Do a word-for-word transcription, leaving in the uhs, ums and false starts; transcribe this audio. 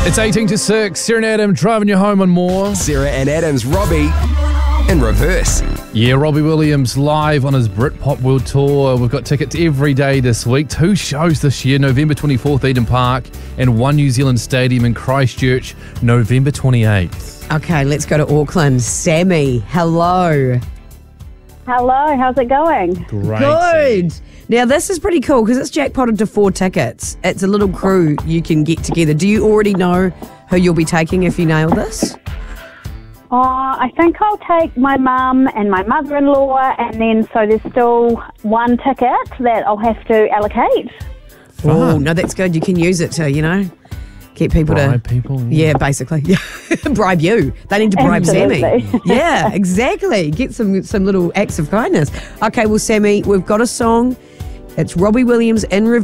It's eighteen to six. Sarah and Adam driving you home on more. Sarah and Adam's Robbie in reverse. Yeah, Robbie Williams live on his Britpop World Tour. We've got tickets every day this week. Two shows this year, November twenty-fourth, Eden Park, and One New Zealand Stadium in Christchurch, November twenty-eighth. Okay, let's go to Auckland. Sammy, hello. Hello, how's it going? Great. Good. Now, this is pretty cool because it's jackpotted to four tickets. It's a little crew you can get together. Do you already know who you'll be taking if you nail this? Oh, I think I'll take my mum and my mother-in-law, and then so there's still one ticket that I'll have to allocate. Oh, Fun. no, that's good. You can use it to, you know, get people Bribe to... people. Yeah, basically. Bribe you. They need to bribe Sammy. Absolutely. Yeah, exactly. Get some some little acts of kindness. Okay, well, Sammy, we've got a song. It's Robbie Williams in reverse.